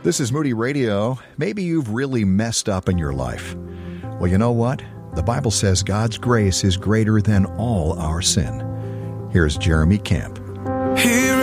This is Moody Radio. Maybe you've really messed up in your life. Well, you know what? The Bible says God's grace is greater than all our sin. Here's Jeremy Camp.